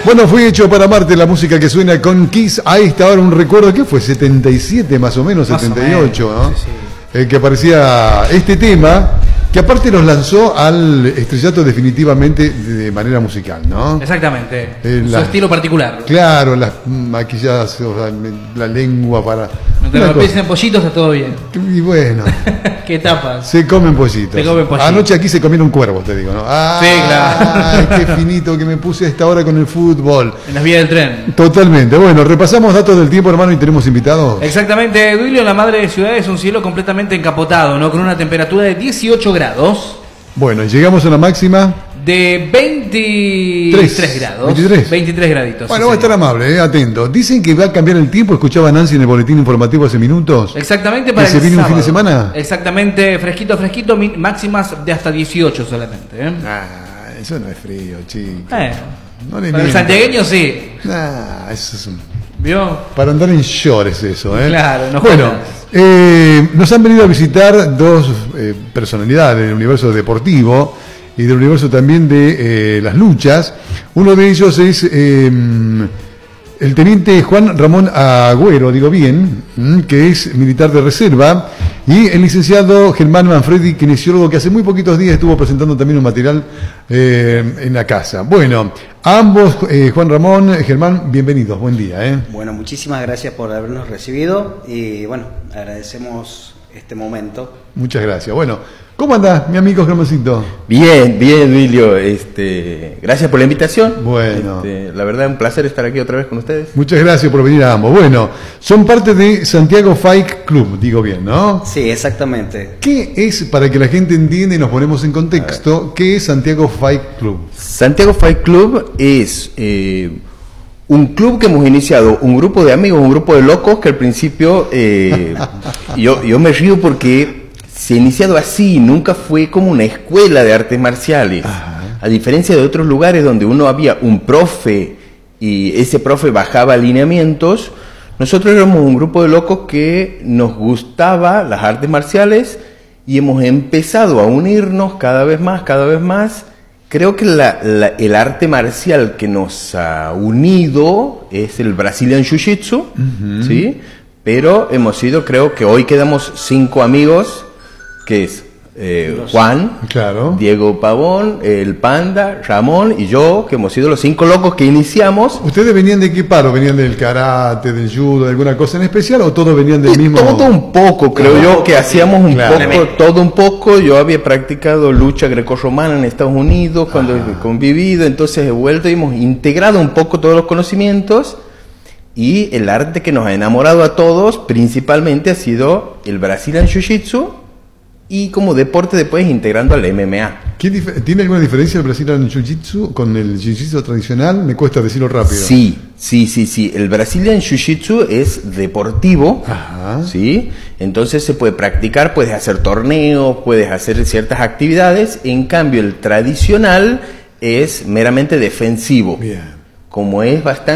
Bueno, fui hecho para amarte, la música que suena con Kiss a esta hora, un recuerdo que fue 77 más o menos, 78, ¿no? Sí, sí. Que aparecía este tema, que aparte nos lanzó al estrellato definitivamente de manera musical, ¿no? Exactamente, su estilo particular. Claro, las maquilladas, o sea, la lengua para... Mientras lo piensen pollitos está todo bien. Y bueno... ¿Qué tapas? Se comen pollitos. Se comen pollitos. Anoche aquí se comieron cuervos, te digo, ¿no? Sí, claro. Qué finito que me puse a esta hora con el fútbol. En las vías del tren. Totalmente. Bueno, repasamos datos del tiempo, hermano, y tenemos invitados. Exactamente, Duilio, la madre de ciudad es un cielo completamente encapotado, ¿no? Con una temperatura de 18 grados. Bueno, y llegamos a la máxima... de 23 grados. 23 graditos. Bueno, sí, va a estar amable, atento. Dicen que va a cambiar el tiempo. Escuchaba Nancy en el boletín informativo hace minutos. Exactamente, para que se viene un fin de semana. Exactamente, fresquito, fresquito, máximas de hasta 18 solamente. Eso no es frío, chico. No para el santiagueño sí. Eso es un... ¿Vio? Para andar en shorts eso, Claro, no. Bueno, nos han venido a visitar dos personalidades del universo deportivo y del universo también de las luchas. Uno de ellos es el teniente Juan Ramón Agüero, digo bien, que es militar de reserva, y el licenciado Germán Manfredi, kinesiólogo, que hace muy poquitos días estuvo presentando también un material en la casa. Bueno, a ambos, Juan Ramón, Germán, bienvenidos, buen día. Bueno, muchísimas gracias por habernos recibido y bueno, agradecemos este momento. Muchas gracias. Bueno, ¿cómo andás, mi amigo Germancito? Bien, Duilio. Gracias por la invitación. Bueno. La verdad, un placer estar aquí otra vez con ustedes. Muchas gracias por venir a ambos. Bueno, son parte de Santiago Fight Club, digo bien, ¿no? Sí, exactamente. ¿Qué es, para que la gente entienda y nos ponemos en contexto, qué es Santiago Fight Club? Santiago Fight Club es un club que hemos iniciado, un grupo de amigos, un grupo de locos que al principio yo me río porque se ha iniciado así, nunca fue como una escuela de artes marciales. Ajá. A diferencia de otros lugares donde uno había un profe y ese profe bajaba alineamientos, nosotros éramos un grupo de locos que nos gustaba las artes marciales y hemos empezado a unirnos cada vez más. Creo que el arte marcial que nos ha unido es el Brazilian Jiu-Jitsu, ¿sí? Pero hemos sido, creo que hoy quedamos 5 amigos, que es Juan, claro, Diego Pavón, el Panda, Ramón y yo, que hemos sido los 5 locos que iniciamos. ¿Ustedes venían de qué paro? ¿Venían del karate, del judo, de alguna cosa en especial o todos venían del mismo? Todo un poco, creo yo, que hacíamos todo un poco. Yo había practicado lucha grecorromana en Estados Unidos cuando he convivido, entonces he vuelto y hemos integrado un poco todos los conocimientos. Y el arte que nos ha enamorado a todos principalmente ha sido el Brazilian Jiu-Jitsu y como deporte después integrando al MMA. ¿Tiene alguna diferencia el Brazilian Jiu-Jitsu con el Jiu-Jitsu tradicional? Me cuesta decirlo rápido. Sí. El Brazilian Jiu-Jitsu es deportivo, ¿sí? Entonces se puede practicar, puedes hacer torneos, puedes hacer ciertas actividades. En cambio, el tradicional es meramente defensivo. Bien. Como es bastante